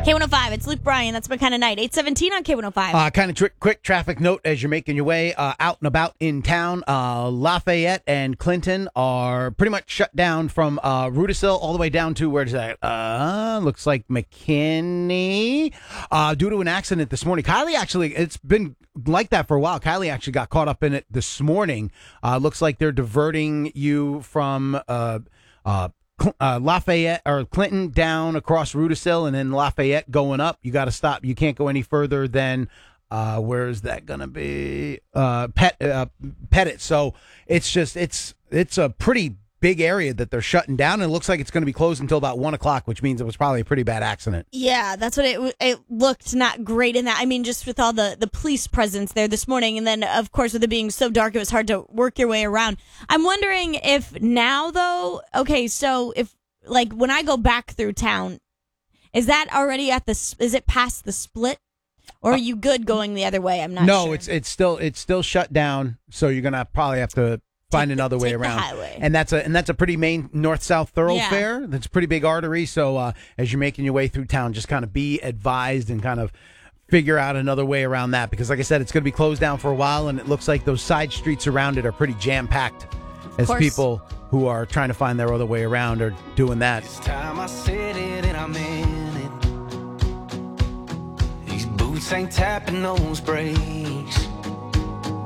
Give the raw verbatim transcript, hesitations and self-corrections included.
K one oh five, it's Luke Bryan. That's my kind of night. eight seventeen on K one oh five. Uh, kind of tr- quick traffic note as you're making your way uh, out and about in town. Uh, Lafayette and Clinton are pretty much shut down from uh, Rudisill all the way down to, where is that? Uh, looks like McKinney. Uh, due to an accident this morning. Kylie actually, it's been like that for a while. Kylie actually got caught up in it this morning. Uh, looks like they're diverting you from uh, uh, Uh, Lafayette or Clinton down across Rudisill, and then Lafayette going up. You got to stop. You can't go any further than uh, where is that going to be? Uh, Pet uh, Pettit. So it's just it's it's a pretty big area that they're shutting down, and it looks like it's going to be closed until about one o'clock, which means it was probably a pretty bad accident. Yeah, that's what it it looked not great in that. I mean, just with all the, the police presence there this morning, and then, of course, with it being so dark, it was hard to work your way around. I'm wondering if now, though, okay, so if, like, when I go back through town, is that already at the, is it past the split? Or are you good going the other way? I'm not no, sure. No, it's it's still it's still shut down, so you're going to probably have to find Take another the, way take around, the highway. and that's a and that's a pretty main north-south thoroughfare. Yeah. That's a pretty big artery. So uh, as you're making your way through town, just kind of be advised and kind of figure out another way around that, because, like I said, it's going to be closed down for a while, and it looks like those side streets around it are pretty jam-packed as people who are trying to find their other way around are doing that. This time I said it and I meant it. These boots ain't tapping those brakes.